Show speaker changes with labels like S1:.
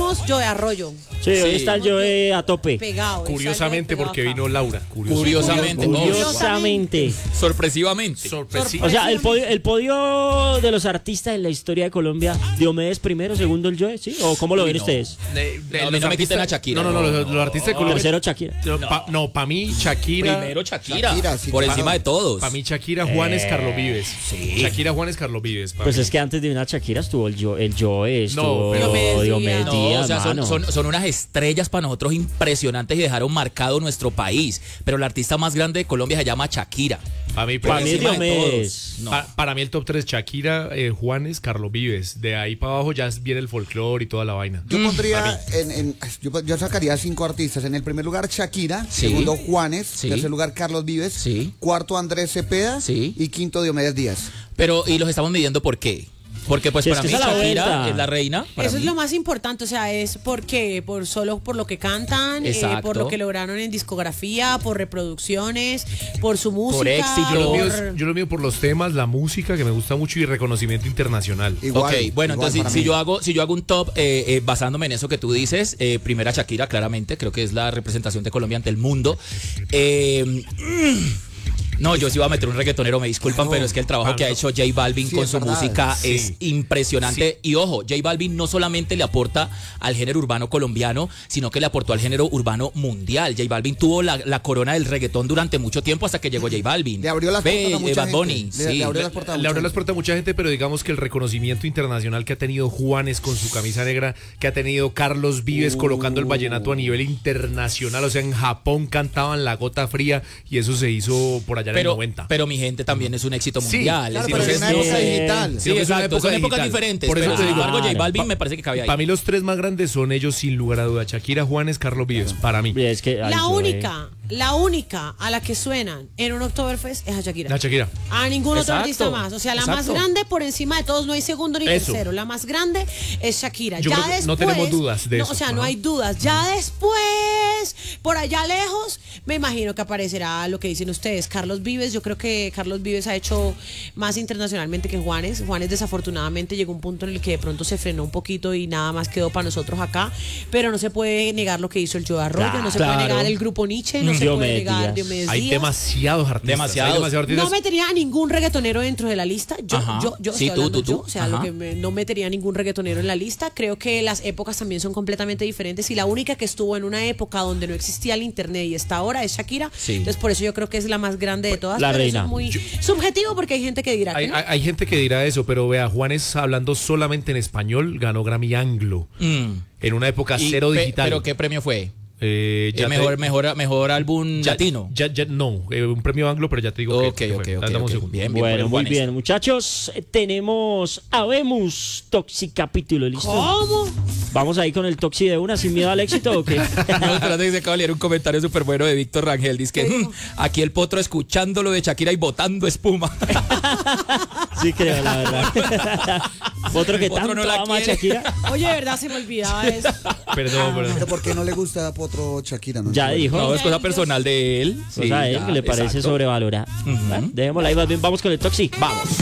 S1: tenemos Joe Arroyo.
S2: Sí, hoy está el Joe a tope.
S1: Pegado.
S3: Curiosamente, porque vino Laura.
S2: Curiosamente.
S4: Sorpresivamente.
S2: O sea, el podio de los artistas en la historia de Colombia, Diomedes primero, segundo el Joe, ¿sí? ¿O cómo lo ven ustedes?
S4: No me quiten a Shakira.
S3: No, los artistas de Colombia.
S2: Tercero Shakira.
S3: Para mí, Shakira.
S4: Primero Shakira
S5: sí,
S4: por
S5: claro.
S4: encima de todos.
S3: Para mí, Shakira, Juanes, Carlos Vives.
S4: Sí.
S3: Shakira, Juanes, Carlos Vives.
S2: Pues es que antes de una Shakira estuvo el Joe, estuvo
S3: pero-
S2: Diomedes
S4: No,
S2: Díaz,
S4: o sea,
S2: mano.
S4: son unas estrellas para nosotros impresionantes y dejaron marcado nuestro país. Pero la artista más grande de Colombia se llama Shakira.
S3: Para mí,
S2: Para mí es
S4: encima de
S2: Diomedes.
S4: todos. No.
S3: para mí el top 3, Shakira, Juanes, Carlos Vives. De ahí para abajo ya viene el folclore y toda la vaina.
S5: Yo pondría yo sacaría 5 artistas. En el primer lugar Shakira,
S4: Sí.
S5: segundo Juanes,
S4: Sí.
S5: tercer lugar Carlos Vives,
S4: Sí.
S5: cuarto Andrés Cepeda
S4: Sí.
S5: y quinto Diomedes Díaz.
S4: Pero, y los estamos midiendo ¿por qué? Porque pues
S2: Sí,
S4: para
S2: es que
S4: mí
S2: esa es la
S4: Shakira
S2: vuelta.
S4: es la reina. para
S1: Eso es
S4: mí.
S1: lo más importante, o sea, es porque solo por lo que cantan,
S4: Exacto.
S1: por lo que lograron en discografía, por reproducciones, por su música.
S4: éxito.
S3: Yo lo mío por los temas, la música, que me gusta mucho, y reconocimiento internacional.
S5: Igual,
S4: Ok, bueno,
S5: igual
S4: entonces
S5: para
S4: si
S5: mí.
S4: yo hago un top basándome en eso que tú dices, primera Shakira, claramente, creo que es la representación de Colombia ante el mundo. No, yo sí iba a meter un reggaetonero, me disculpan,
S5: Claro.
S4: pero es que el trabajo que ha hecho J Balvin
S5: Sí,
S4: con
S5: es
S4: su
S5: verdad.
S4: música
S3: Sí.
S4: es impresionante. Y ojo, J Balvin no solamente le aporta al género urbano colombiano, sino que le aportó al género urbano mundial. J Balvin tuvo la corona del reggaetón durante mucho tiempo hasta que llegó J Balvin.
S5: Le abrió las puertas a mucha
S4: Bad Bunny,
S5: gente. Le
S4: sí.
S5: abrió las puertas a
S3: Le
S5: mucha
S3: abrió las
S5: gente.
S3: puertas a mucha gente, pero digamos que el reconocimiento internacional que ha tenido Juanes con su camisa negra, que ha tenido Carlos Vives colocando el vallenato a nivel internacional, o sea, en Japón cantaban La Gota Fría y eso se hizo por allá en el 90.
S4: Pero mi gente también es un éxito
S3: Sí,
S4: mundial.
S5: claro,
S4: es
S5: pero
S4: decir,
S5: es una época digital.
S4: Sí,
S3: Sí, es una
S4: exacto.
S3: época
S4: Son épocas
S3: digital.
S4: diferentes.
S3: Por eso
S4: Pero
S3: te
S4: sin
S3: digo,
S4: embargo, J
S2: claro.
S4: Balvin me parece que cabe ahí.
S3: Para mí los tres más grandes son ellos sin lugar a dudas, Shakira, Juanes, Carlos Vives, para mí.
S2: Es que, ay,
S1: La
S2: Joe.
S1: única a la que suenan en un Oktoberfest es a Shakira.
S3: La Shakira.
S1: A ningún otro
S4: Exacto,
S1: artista más. O sea, la más
S4: exacto.
S1: grande por encima de todos, no hay segundo ni
S3: Eso.
S1: tercero. La más grande es Shakira.
S3: Yo
S1: Ya
S3: creo que no
S1: después,
S3: tenemos dudas de
S1: no,
S3: eso.
S1: O sea, no
S3: Ajá.
S1: hay dudas. Ya después, por allá lejos, me imagino que aparecerá lo que dicen ustedes. Carlos Vives, yo creo que Carlos Vives ha hecho más internacionalmente que Juanes. Juanes desafortunadamente llegó a un punto en el que de pronto se frenó un poquito y nada más quedó para nosotros acá. Pero no se puede negar lo que hizo el Joe Arroyo, no se puede
S4: Claro.
S1: negar el grupo Nietzsche, no se puede
S2: Diomedes
S1: negar
S2: Díaz.
S1: Diomedes
S3: Hay
S1: Díaz.
S3: demasiados artistas.
S4: Demasiados.
S3: Hay demasiados artistas.
S1: No metería a ningún reggaetonero dentro de la lista.
S4: Ajá.
S1: Yo
S4: Sí,
S1: estoy hablando
S4: tú.
S1: yo. O sea,
S4: Ajá.
S1: no metería a ningún reggaetonero en la lista. Creo que las épocas también son completamente diferentes y la única que estuvo en una época donde no existía el internet y está ahora es Shakira.
S4: Sí.
S1: Entonces por eso yo creo que es la más grande de todas.
S2: La
S1: pero
S2: reina.
S1: eso es muy subjetivo porque hay gente que dirá que
S3: Hay,
S1: no.
S3: hay gente que dirá eso, pero vea, Juanes hablando solamente en español ganó Grammy Anglo. En una época
S4: Y
S3: cero digital.
S4: ¿Pero qué premio fue?
S3: Ya
S4: Mejor álbum latino.
S3: No, un premio anglo, pero ya te digo
S4: Ok,
S3: que
S4: ok,
S3: fue.
S4: ok,
S3: Dame un
S4: ok.
S3: segundo.
S4: Bien,
S2: Bueno,
S4: por
S2: muy
S4: Juanes.
S2: bien, muchachos. Tenemos Habemos Toxi capítulo, ¿listo?
S1: ¿Cómo?
S2: Vamos ahí con el Toxi de una, sin miedo al éxito o qué.
S4: No, espérate que se acaba de leer un comentario súper bueno de Víctor Rangel. Dice que aquí el potro escuchando lo de Shakira y botando espuma.
S2: Sí, creo, la verdad. Otro que
S4: El Potro
S2: tanto
S4: no la
S2: ama a
S4: quiere.
S2: Shakira.
S1: Oye, de verdad se me olvidaba eso.
S3: Perdón.
S5: Pero ¿por qué no le gusta a Potro Shakira? No
S2: Ya
S5: entiendo.
S2: dijo.
S4: No, es cosa personal de él.
S2: O sea, a él
S4: ya,
S2: que le parece
S4: exacto.
S2: sobrevalorada. Bueno, dejémosla ahí, más bien vamos con el Toxi.
S4: Vamos.